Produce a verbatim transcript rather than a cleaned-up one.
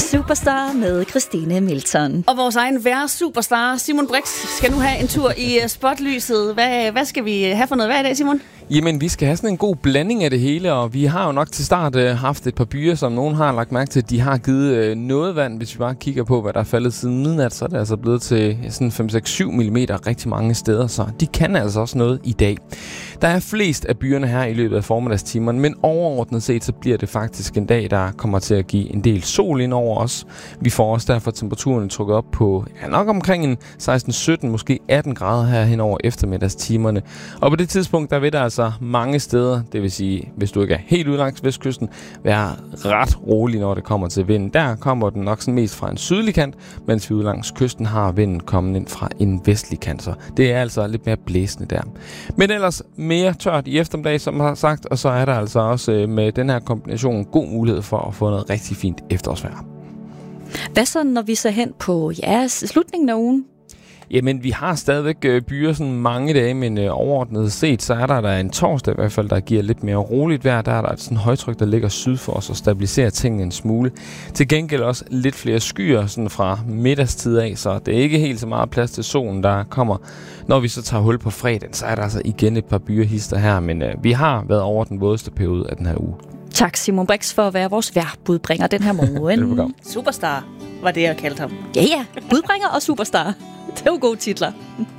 Superstar med Christine Milton. Og vores egen vejr-superstar, Simon Brix, skal nu have en tur i spotlyset. Hvad, hvad skal vi have for noget vejr i dag, Simon? Jamen, vi skal have sådan en god blanding af det hele, og vi har jo nok til start øh, haft et par byer, som nogen har lagt mærke til. De har givet øh, noget vand. Hvis vi bare kigger på, hvad der er faldet siden midnat, så er det altså blevet til sådan fem seks syv millimeter rigtig mange steder, så de kan altså også noget i dag. Der er flest af byerne her i løbet af formiddagstimerne, men overordnet set, så bliver det faktisk en dag, der kommer til at give en del sol ind over os. Vi får også derfor temperaturen trukket op på ja, nok omkring en seksten sytten, måske atten grader her hen over eftermiddagstimerne. Og på det tidspunkt, der vil der altså mange steder, det vil sige, hvis du ikke er helt ude langs vestkysten, være ret rolig, når det kommer til vinden. Der kommer den nok sådan mest fra en sydlig kant, mens vi ude langs kysten har vinden kommet ind fra en vestlig kant. Så det er altså lidt mere blæsende der. Men ellers mere tørt i eftermiddag, som jeg har sagt, og så er der altså også med den her kombination god mulighed for at få noget rigtig fint efterårsvejr. Hvad så, når vi så hen på ja, slutningen af ugen? Jamen, vi har stadigvæk øh, byer sådan mange dage, men øh, overordnet set, så er der, der en torsdag i hvert fald, der giver lidt mere roligt vejr. Der er der et sådan højtryk, der ligger syd for os og stabiliserer tingene en smule. Til gengæld også lidt flere skyer sådan fra middagstid af, så det er ikke helt så meget plads til solen, der kommer. Når vi så tager hul på fredagen, så er der altså igen et par byer-hister her, men øh, vi har været over den vådeste periode af den her uge. Tak Simon Brix for at være vores vejrbudbringer den her morgen. Superstar var det, jeg kaldte ham. Ja, ja. Budbringer og superstar. Det er jo gode titler.